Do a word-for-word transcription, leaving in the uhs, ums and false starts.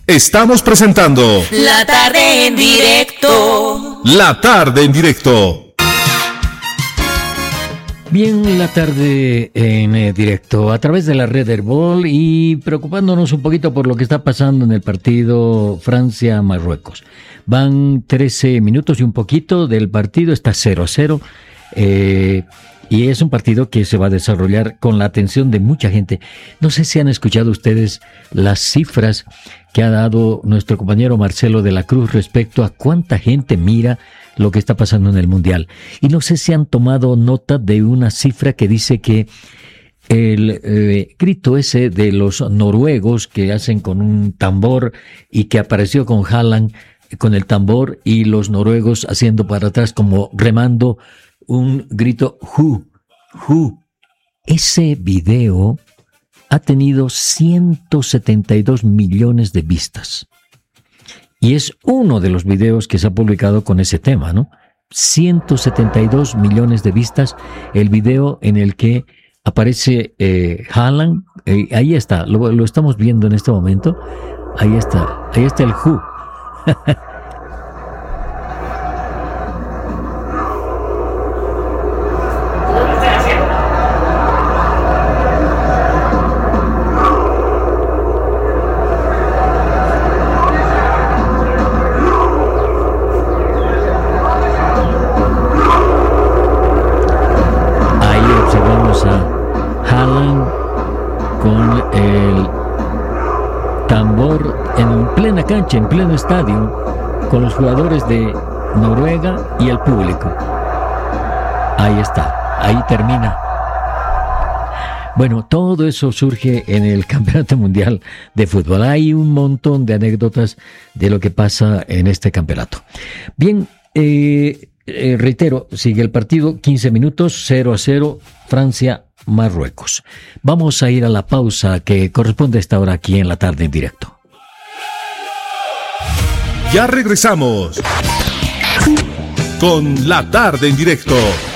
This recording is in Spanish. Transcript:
Estamos presentando La Tarde en Directo. La Tarde en Directo. Bien, la tarde en eh, directo a través de la red Herbol y preocupándonos un poquito por lo que está pasando en el partido Francia-Marruecos. Van trece minutos y un poquito del partido, está cero a cero. Eh, y es un partido que se va a desarrollar con la atención de mucha gente. No sé si han escuchado ustedes las cifras que ha dado nuestro compañero Marcelo de la Cruz respecto a cuánta gente mira lo que está pasando en el Mundial. Y no sé si han tomado nota de una cifra que dice que el eh, grito ese de los noruegos que hacen con un tambor y que apareció con Haaland con el tambor y los noruegos haciendo para atrás como remando un grito hu, hu. Ese video ha tenido ciento setenta y dos millones de vistas. Y es uno de los videos que se ha publicado con ese tema, ¿no? ciento setenta y dos millones de vistas, el video en el que aparece eh, Haaland, eh, ahí está, lo, lo estamos viendo en este momento, ahí está, ahí está el Who. Cancha, en pleno estadio, con los jugadores de Noruega y el público. Ahí está, ahí termina. Bueno, todo eso surge en el Campeonato Mundial de Fútbol. Hay un montón de anécdotas de lo que pasa en este campeonato. Bien, eh, eh, reitero, sigue el partido, quince minutos, cero a cero, Francia-Marruecos. Vamos a ir a la pausa que corresponde a esta hora aquí en La Tarde en Directo. Ya regresamos con La Tarde en Directo.